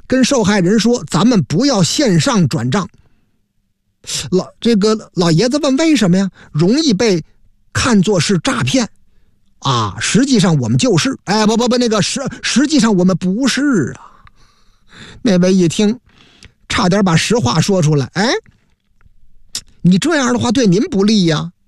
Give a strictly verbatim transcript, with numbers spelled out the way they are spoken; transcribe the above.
跟受害人说咱们不要线上转账。老这个老爷子问为什么呀？容易被看作是诈骗啊，实际上我们就是，哎不不不那个实实际上我们不是啊。那位一听差点把实话说出来，哎，你这样的话对您不利呀，